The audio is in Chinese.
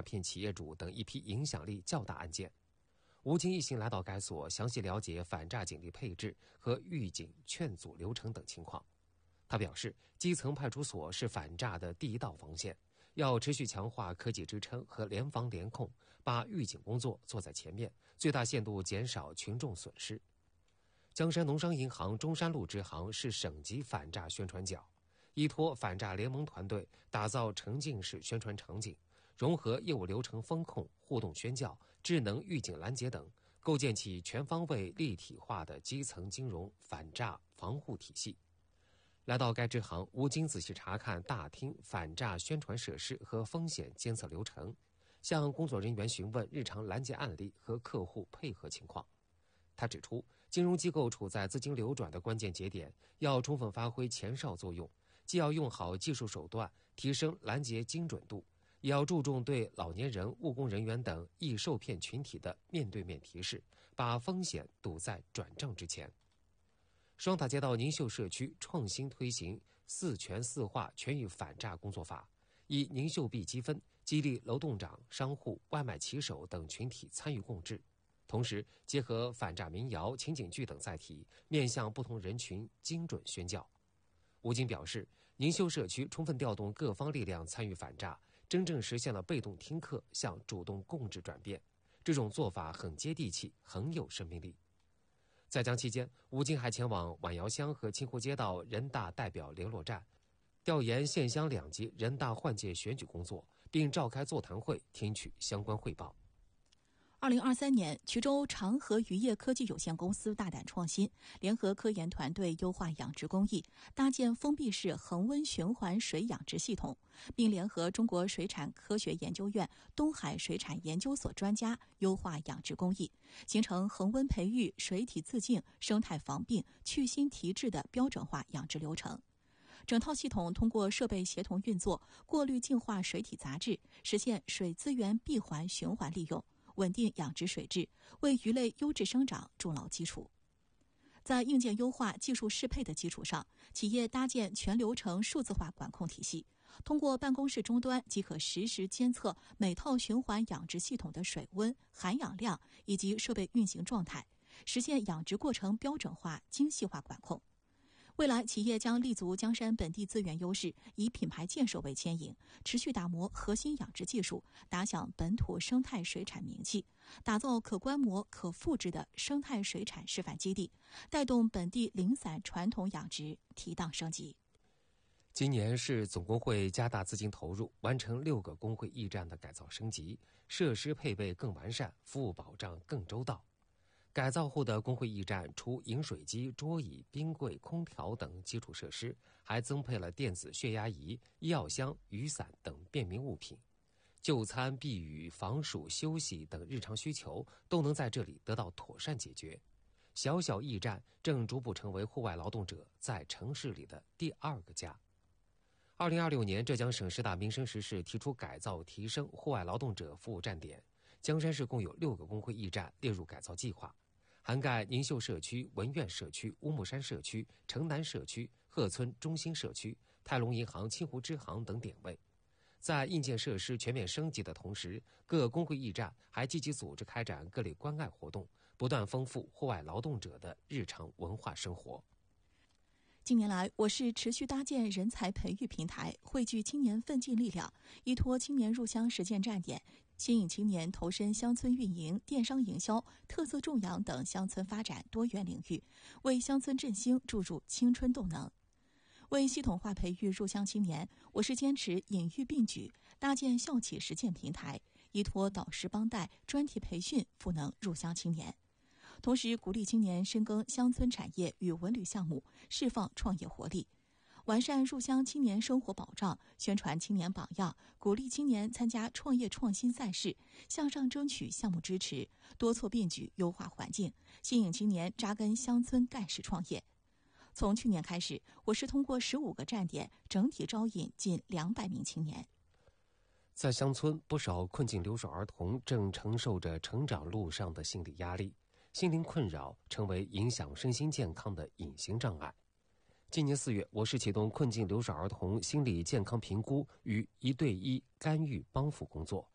诈骗企业主等一批影响力较大案件。吴京一行来到该所，详细了解反诈警力配置和预警劝阻流程等情况。他表示，基层派出所是反诈的第一道防线，要持续强化科技支撑和联防联控，把预警工作做在前面，最大限度减少群众损失。江山农商银行中山路支行是省级反诈宣传角，依托反诈联盟团队打造沉浸式宣传场景，融合业务流程风控、互动宣教、智能预警拦截等，构建起全方位立体化的基层金融反诈防护体系。来到该支行，吴京仔细查看大厅反诈宣传设施和风险监测流程，向工作人员询问日常拦截案例和客户配合情况。他指出，金融机构处在资金流转的关键节点，要充分发挥前哨作用，既要用好技术手段提升拦截精准度，也要注重对老年人、务工人员等易受骗群体的面对面提示，把风险堵在转账之前。双塔街道宁秀社区创新推行4全4化全域反诈工作法，以宁秀币积分激励楼栋长、商户、外卖骑手等群体参与共治，同时结合反诈民谣、情景剧等载体，面向不同人群精准宣教。吴京表示，宁秀社区充分调动各方力量参与反诈，真正实现了被动听课向主动共治转变，这种做法很接地气，很有生命力。在江期间，吴京还前往宛窑乡和清湖街道人大代表联络站，调研县乡2级人大换届选举工作，并召开座谈会，听取相关汇报。 2023年，衢州长河渔业科技有限公司大胆创新，联合科研团队优化养殖工艺，搭建封闭式恒温循环水养殖系统，并联合中国水产科学研究院东海水产研究所专家优化养殖工艺，形成恒温培育、水体自净、生态防病、去腥提质的标准化养殖流程。整套系统通过设备协同运作，过滤净化水体杂质，实现水资源闭环循环利用，稳定养殖水质，为鱼类优质生长筑牢基础。在硬件优化、技术适配的基础上，企业搭建全流程数字化管控体系，通过办公室终端即可实时监测每套循环养殖系统的水温、含氧量以及设备运行状态，实现养殖过程标准化、精细化管控。未来，企业将立足江山本地资源优势，以品牌建设为牵引，持续打磨核心养殖技术，打响本土生态水产名气，打造可观摩、可复制的生态水产示范基地，带动本地零散传统养殖提档升级。 今年市总工会加大资金投入，完成6个工会驿站的改造升级，设施配备更完善，服务保障更周到。改造后的工会驿站除饮水机、桌椅、冰柜、空调等基础设施，还增配了电子血压仪、医药箱、雨伞等便民物品。就餐、避雨、防暑、休息等日常需求都能在这里得到妥善解决。小小驿站正逐步成为户外劳动者在城市里的第2个家。2026年，浙江省10大民生实事提出改造提升户外劳动者服务站点，江山市共有6个工会驿站列入改造计划，涵盖宁秀社区、文苑社区、乌木山社区、城南社区、鹤村中心社区、泰隆银行清湖支行等点位。在硬件设施全面升级的同时，各工会驿站还积极组织开展各类关爱活动，不断丰富户外劳动者的日常文化生活。 近年来，我市持续搭建人才培育平台，汇聚青年奋进力量，依托青年入乡实践站点，吸引青年投身乡村运营、电商营销、特色种养等乡村发展多元领域，为乡村振兴注入青春动能。为系统化培育入乡青年，我市坚持隐喻并举，搭建校企实践平台，依托导师帮带、专题培训赋能入乡青年。同时鼓励青年深耕乡村产业与文旅项目，释放创业活力，完善入乡青年生活保障，宣传青年榜样，鼓励青年参加创业创新赛事，向上争取项目支持，多措并举优化环境，吸引青年扎根乡村盖世创业。从去年开始，我市通过15个站点整体招引近200名青年。 在乡村，不少困境留守儿童正承受着成长路上的心理压力，心灵困扰成为影响身心健康的隐形障碍。今年4月，我市启动困境留守儿童心理健康评估与1对1干预帮扶工作，